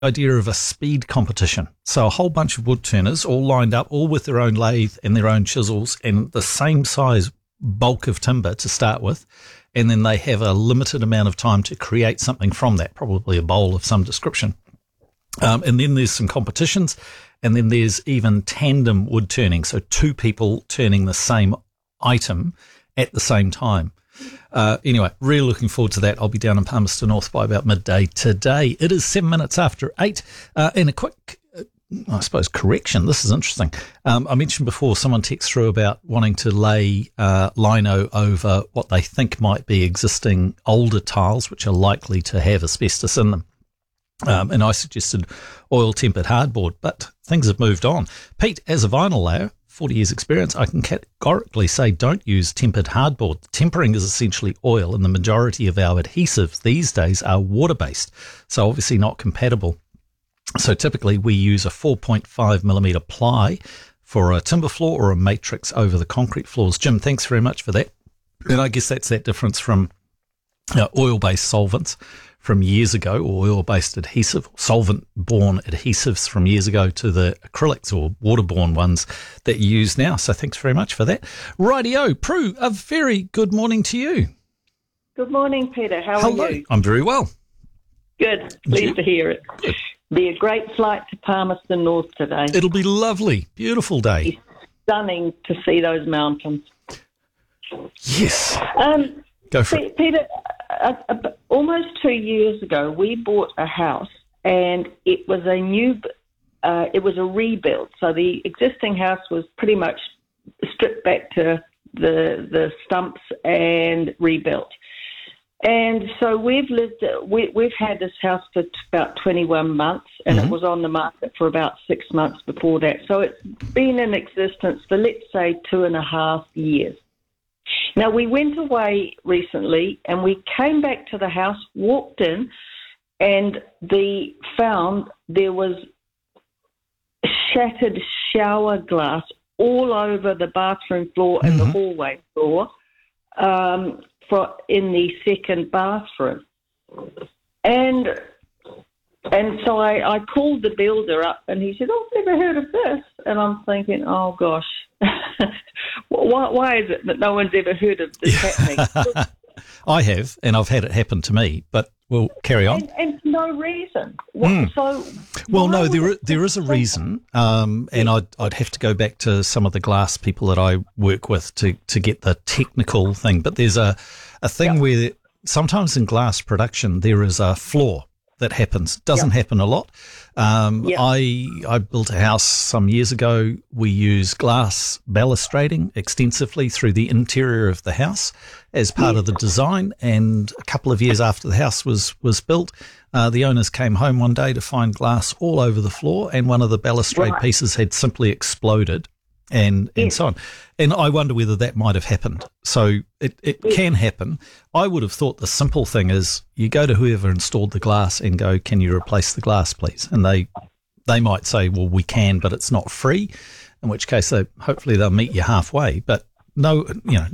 idea of a speed competition. So a whole bunch of wood turners all lined up, all with their own lathe and their own chisels and the same size bulk of timber to start with. And then they have a limited amount of time to create something from that, probably a bowl of some description. And then there's some competitions, and then there's even tandem wood turning. So two people turning the same item at the same time. Anyway, really looking forward to that. I'll be down in Palmerston North by about midday today. It is 7 minutes after 8. And a quick, I suppose, correction. This is interesting. I mentioned before someone texted through about wanting to lay lino over what they think might be existing older tiles, which are likely to have asbestos in them. And I suggested oil-tempered hardboard, but things have moved on. Pete, as a vinyl layer, 40 years experience, I can categorically say don't use tempered hardboard. Tempering is essentially oil, and the majority of our adhesives these days are water-based, so obviously not compatible. So typically we use a 4.5 millimetre ply for a timber floor or a matrix over the concrete floors. Jim, thanks very much for that. And I guess that's that difference from oil-based solvents from years ago, or oil-based adhesive, solvent-borne adhesives from years ago, to the acrylics or waterborne ones that you use now. So thanks very much for that. Rightio, Prue, a very good morning to you. Good morning, Peter. How Hello. are you? I'm very well. Good. Pleased to hear it. Good. Be a great flight to Palmerston North today. It'll be lovely. Beautiful day. It's stunning to see those mountains. Yes. Go for it. Peter, almost 2 years ago, we bought a house, and it was it was a rebuild. So the existing house was pretty much stripped back to the stumps and rebuilt. And so we've had this house for about 21 months, and it was on the market for about 6 months before that. So it's been in existence for, let's say, 2.5 years. Now, we went away recently, and we came back to the house, walked in, and found there was shattered shower glass all over the bathroom floor and the hallway floor in the second bathroom. And so I called the builder up, and he said, "Oh, I've never heard of this." And I'm thinking, oh, gosh, why is it that no one's ever heard of this happening? I have, and I've had it happen to me, but we'll carry on. And no reason. Well, no, there is a reason, and I'd have to go back to some of the glass people that I work with to get the technical thing. But there's a thing where sometimes in glass production there is a flaw that happens. Doesn't happen a lot. I built a house some years ago. We use glass balustrading extensively through the interior of the house as part of the design. And a couple of years after the house was built, the owners came home one day to find glass all over the floor, and one of the balustrade pieces had simply exploded. And so on. And I wonder whether that might have happened. So it can happen. I would have thought the simple thing is you go to whoever installed the glass and go, "Can you replace the glass, please?" And they might say, "Well, we can, but it's not free," in which case hopefully they'll meet you halfway. But no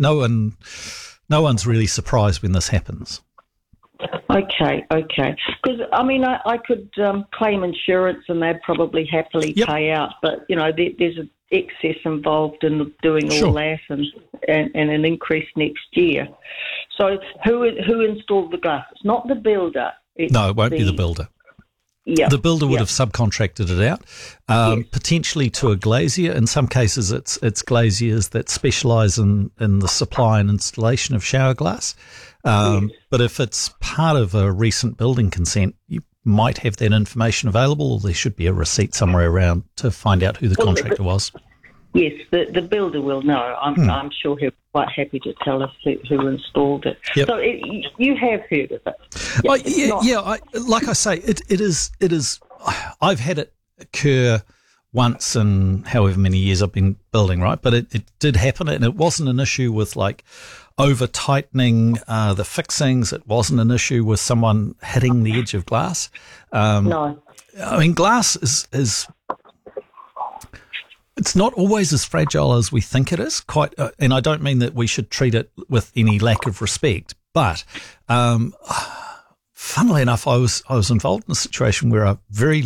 one's really surprised when this happens. Okay. Because, I could claim insurance, and they'd probably happily pay out. But, there's an excess involved in doing all that and an increase next year. So who installed the glass? It's not the builder. No, it won't be the builder. Yeah, the builder would have subcontracted it out, potentially to a glazier. In some cases, it's glaziers that specialise in the supply and installation of shower glass. But if it's part of a recent building consent, you might have that information available, or there should be a receipt somewhere around to find out who the contractor was. Yes, the builder will know. I'm sure he'll be quite happy to tell us who installed it. Yep. So you have heard of it. Like I say, it is. I've had it occur once in however many years I've been building, right? But it did happen, and it wasn't an issue with like over tightening the fixings. It wasn't an issue with someone hitting the edge of glass. No, I mean, glass is it's not always as fragile as we think it is. And I don't mean that we should treat it with any lack of respect, but funnily enough, I was involved in a situation where a very